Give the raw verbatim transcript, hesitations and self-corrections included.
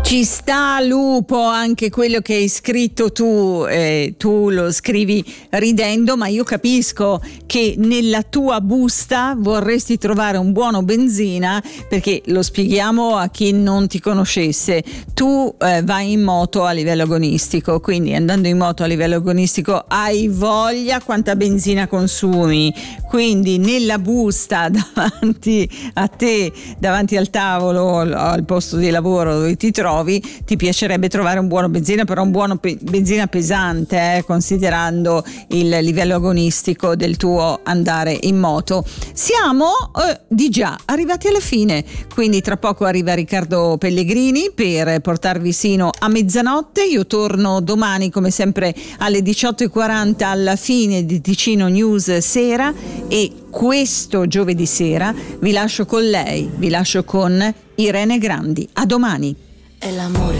Ci sta, Lupo, anche quello che hai scritto tu, eh, tu lo scrivi ridendo, ma io capisco che nella tua busta vorresti trovare un buono benzina, perché lo spieghiamo a chi non ti conoscesse. Tu eh, vai in moto a livello agonistico, quindi andando in moto a livello agonistico hai voglia quanta benzina consumi, quindi nella busta davanti a te, davanti al tavolo, al posto di lavoro dove ti trovi, ti piacerebbe trovare un buono benzina, però un buono pe- benzina pesante, eh, considerando il livello agonistico del tuo andare in moto. Siamo eh, di già arrivati alla fine, quindi tra poco arriva Riccardo Pellegrini per portarvi sino a mezzanotte. Io torno domani come sempre alle diciotto e quaranta alla fine di Ticino News Sera, e questo giovedì sera vi lascio con lei, vi lascio con Irene Grandi. A domani. È l'amore